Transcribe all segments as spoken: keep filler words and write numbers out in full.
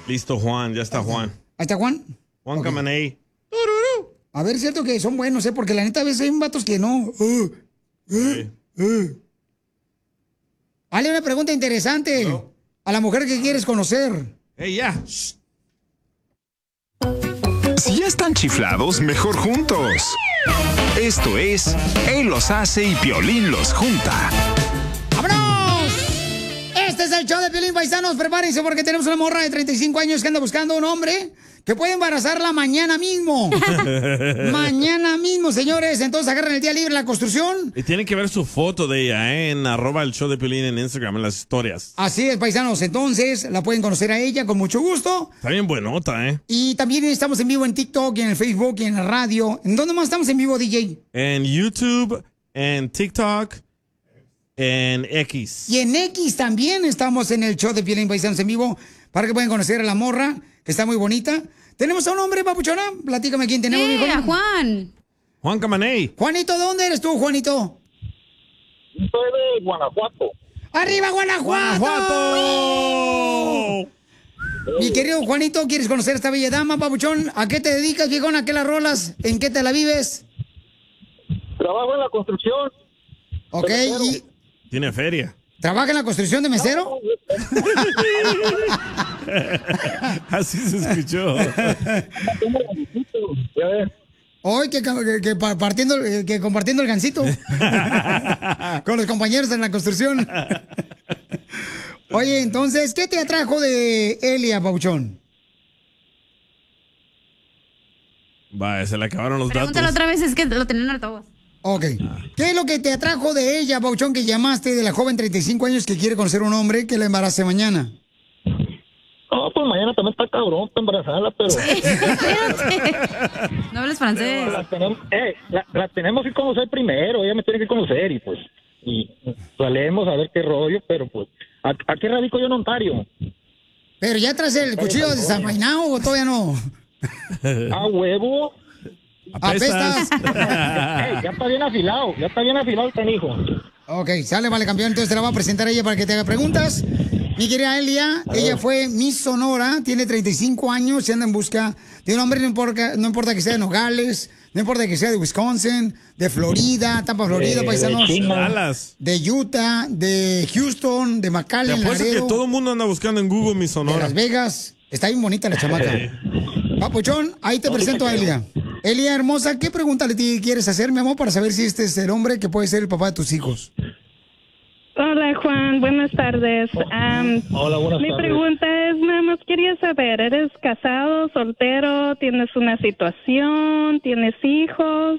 Listo, Juan, ya está Juan. ¿Ahí está Juan? Juan Okay. Camaney. A ver, es cierto que son buenos, ¿eh? Porque la neta a veces hay vatos que no. Uh, uh, uh. Hazle una pregunta interesante no. a la mujer que quieres conocer. ¡Ey, ya! Si ya están chiflados, mejor juntos. Esto es Él los hace y Piolín los junta. ¡Vámonos! Este es el show de Piolín, paisanos. Prepárense porque tenemos una morra de treinta y cinco años que anda buscando un hombre que puede embarazarla mañana mismo. Mañana mismo, señores. Entonces agarran el día libre la construcción. Y tienen que ver su foto de ella, ¿eh? En arroba el show de Piolín en Instagram, en las historias. Así es, paisanos. Entonces la pueden conocer a ella con mucho gusto. Está bien buenota, ¿eh? Y también estamos en vivo en TikTok y en el Facebook y en la radio. ¿En dónde más estamos en vivo, D J? En YouTube, en TikTok, en X. Y en X también estamos en el show de Piolín, paisanos, en vivo, para que puedan conocer a la morra, que está muy bonita. ¿Tenemos a un hombre, papuchona? Platícame quién tenemos. Sí, a Juan. Juan Camaney. Juanito, ¿de dónde eres tú, Juanito? Soy de Guanajuato. ¡Arriba, Guanajuato! ¡Guanajuato! Mi querido Juanito, ¿quieres conocer a esta bella dama, papuchón? ¿A qué te dedicas, viejón? ¿A qué la rolas? ¿En qué te la vives? Trabajo en la construcción. Ok, y... Tiene feria. ¿Trabaja en la construcción de mesero? Así se escuchó. Hoy que, que, que, partiendo, que compartiendo el gansito con los compañeros en la construcción. Oye, entonces, ¿qué te atrajo de Elia, Pauchón? Vaya, se le acabaron los Pregúntalo datos. otra vez, es que lo tenían en altavoz. Ok. ¿Qué es lo que te atrajo de ella, Pauchón, que llamaste de la joven treinta y cinco años que quiere conocer a un hombre que la embarace mañana? No, pues mañana también está cabrón para embarazarla, pero... No hables francés. La tenemos, eh, la, la tenemos que conocer primero, ella me tiene que conocer y pues... Y salemos a ver qué rollo, pero pues... Aquí radico yo en Ontario. ¿Pero ya tras el cuchillo desenvainado o todavía no? A huevo. ¿Apestas? Hey, ya está bien afilado, ya está bien afilado el canijo. Ok, sale, vale, campeón. Entonces te la voy a presentar a ella para que te haga preguntas. Mi querida Elia, ella fue Miss Sonora, tiene treinta y cinco años y anda en busca de un hombre, no importa, no importa que sea de Nogales, no importa que sea de Wisconsin, de Florida, Tampa, Florida, de, paisanos. De Dallas. De Utah, de Houston, de McAllen, Te apuesto que Laredo, todo el mundo anda buscando en Google Miss Sonora. de Las Vegas. Está bien bonita la chamaca. Papuchón, ahí te presento a Elia. Elia, hermosa, ¿qué pregunta le quieres hacer, mi amor, para saber si este es el hombre que puede ser el papá de tus hijos? Hola, Juan. Buenas tardes. Um, Hola, buenas mi tardes. pregunta es, nada más quería saber, ¿eres casado, soltero, tienes una situación, tienes hijos?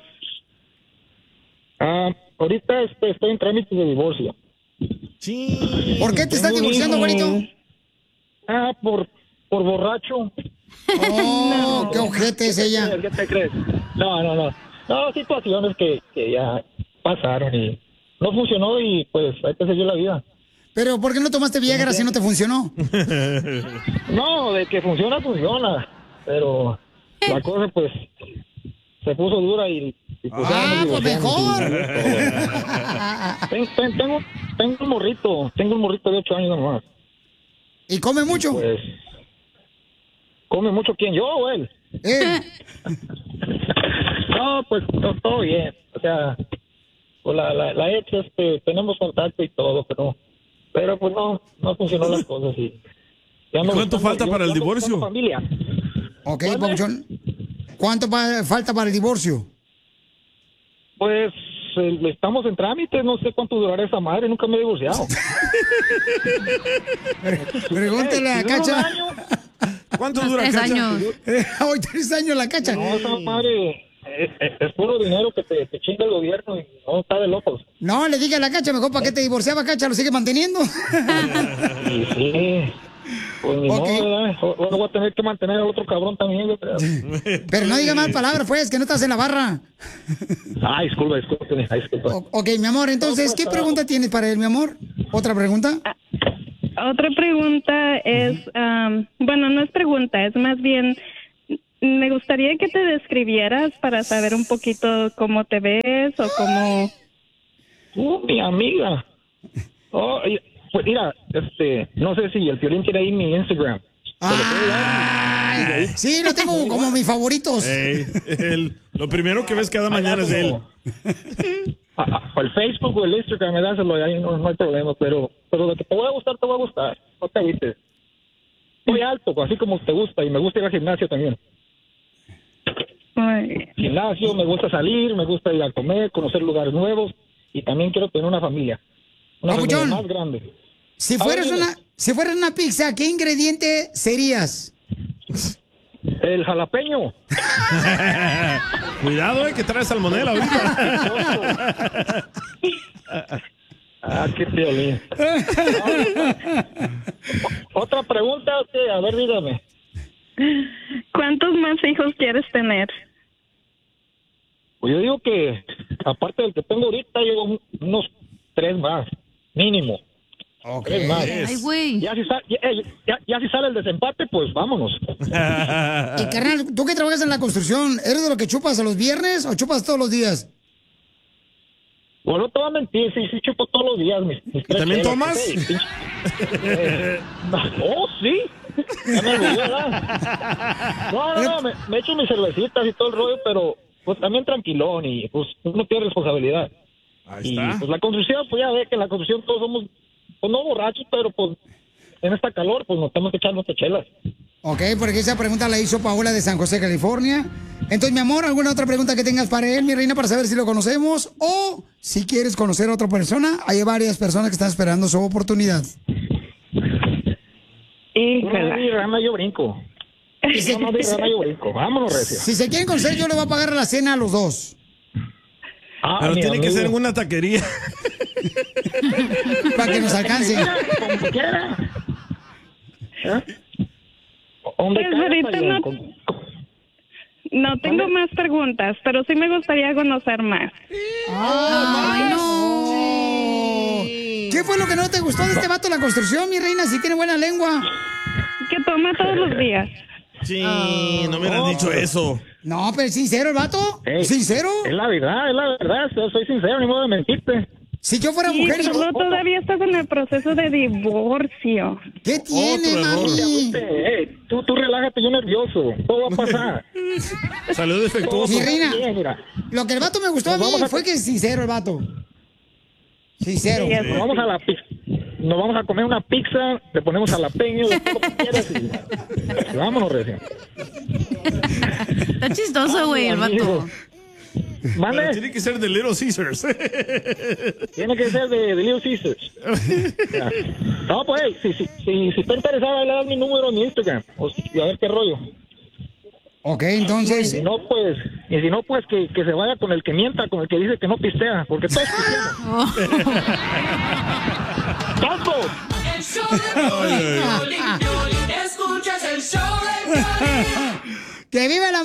Ah, ahorita este, estoy en trámite de divorcio. Sí. ¿Por qué te estás Tengo un divorciando, hijo. güerito? Ah, por, por borracho. Oh, No. qué ojete es ella. ¿Qué te crees? No, no, no. No, situaciones que, que ya pasaron y no funcionó y pues hay que seguir la vida. Pero ¿por qué no tomaste Viagra si no te funcionó? No, de que funciona, funciona. Pero la cosa pues se puso dura y... y pues, ya Ah, nos pues divorciamos mejor. y- Ten- ten- tengo, tengo un morrito, tengo un morrito de ocho años nomás. ¿Y come mucho? Pues, ¿come mucho quién? ¿Yo o él? Eh, No, pues to- todo bien. O sea, pues la, la, la ex, este, tenemos contacto y todo, pero, pero pues no, no funcionó las cosas. Y, ya ¿Y ando cuánto buscando- falta yo- para el yo ando divorcio? buscando Familia. ok, ¿Cuándo? Papuchón. ¿Cuánto pa- falta para el divorcio? Pues eh, estamos en trámite, no sé cuánto durará esa madre, nunca me he divorciado. Pregúntale a Si dura un Cacha. año, ¿Cuánto Unos dura, tres Cacha? años. Eh, Hoy tres años la Cacha. no, esa madre es, es- es puro dinero que te, te chinga el gobierno y no está de locos. No, le diga a la Cacha, mejor para qué te divorciaba, Cacha, lo sigue manteniendo. Y sí, pues ni Ok. modo, ¿verdad? Ahora voy a tener que mantener al otro cabrón también, yo creo. Pero no diga mal palabras, pues, que no estás en la barra. Ah, disculpa, disculpa, ay, disculpa. O- ok, mi amor, entonces, ¿qué pregunta tienes para él, mi amor? ¿Otra pregunta? Otra pregunta es, um, bueno, no es pregunta, es más bien, me gustaría que te describieras para saber un poquito cómo te ves o cómo... Uh, mi amiga. Oh, y- pues mira, este, no sé si el Piolín tiene ahí mi Instagram. Ay, sí, lo tengo como mis favoritos. Ey, el- lo primero que ves cada mañana es él. A- a- o el Facebook o el Instagram, me dáselo, ahí no, no hay problema, pero, pero lo que te voy a gustar, te va a gustar. No te agüites. Soy alto, así como te gusta, y me gusta ir al gimnasio también. Ay, Gimnasio, me gusta salir, me gusta ir a comer, conocer lugares nuevos, y también quiero tener una familia. Una familia Papuchón. más grande. Si A fueras ver, dime. una, si fueras una pizza, ¿qué ingrediente serías? El jalapeño. Cuidado, eh, que trae salmonela ahorita. Ah, qué violín. Otra pregunta, ¿qué? A ver, dígame. ¿cuántos más hijos quieres tener? Pues yo digo que, aparte del que tengo ahorita, yo un- unos tres más, mínimo. Tres más. Ay, güey. Ya si, sa- ya, eh, ya- ya si sale el desempate, pues vámonos. Y carnal, tú que trabajas en la construcción, ¿eres de lo que chupas a los viernes o chupas todos los días? Bueno, no te voy a mentir, sí, sí chupo todos los días. Mis, mis tres ¿También chelas, tomas? sí, pinche- eh, oh, sí. Ya me olvidé, ¿verdad? No, no, no, me, me echo mis cervecitas y todo el rollo, pero pues también tranquilón y pues uno tiene responsabilidad. Ahí Y está. pues la construcción, pues ya ve que en la construcción todos somos, pues no borrachos, pero pues en esta calor, pues nos tenemos que echar nuestras chelas. Ok, porque esa pregunta la hizo Paola de San José, California. Entonces, mi amor, ¿alguna otra pregunta que tengas para él, mi reina, para saber si lo conocemos? O si quieres conocer a otra persona, hay varias personas que están esperando su oportunidad. No, no, di rana, yo brinco. No, no, di rana, yo brinco. Vámonos, recio. Si se quieren conocer, yo le voy a pagar la cena a los dos. Ah, Pero mi tiene que amigo. ser en una taquería. Para que nos alcance. Como quiera. ¿Eh? Donde Pues caiga, ahorita está bien. no- Con- No tengo ¿Vale? más preguntas, pero sí me gustaría conocer más. Ay, no. ¿Qué fue lo que no te gustó de este vato en la construcción, mi reina? Si tiene buena lengua. Que toma todos los días. Sí, no me hubieras No, dicho pero- eso. No, pero ¿es sincero el vato? Ey, ¿Sincero? Es la verdad, es la verdad. Soy soy sincero, ni modo de mentirte. Si yo fuera Sí, mujer, y- pero todavía estás en el proceso de divorcio. ¿qué tiene, Otro error. mami? Ey, tú, tú relájate, yo nervioso. Todo va a pasar. Salió defectuoso. Mi reina, Bien, mira. lo que el vato me gustó a Nos mí vamos a- fue que es sincero el vato. Sincero. Sí, Nos vamos a la pizza. Nos vamos a comer una pizza, le ponemos jalapeño, de todo lo que quieras y, y vámonos, recio. Está chistoso, güey, el Amigo. vato. Pero ¿Vale? tiene que ser de Little Caesars. Tiene que ser de, de Little Caesars. Ya. No, pues, hey, si, si, si, si está interesado, le das mi número en mi Instagram. O si- y a ver qué rollo. Ok, Y entonces, si no, pues, y si no, pues que, que se vaya con el que mienta, con el que dice que no pistea, porque todos pisteamos. ¡Todos! El show de Piolín, Piolín, Piolín. Escuchas el show de Piolín. ¡que viva la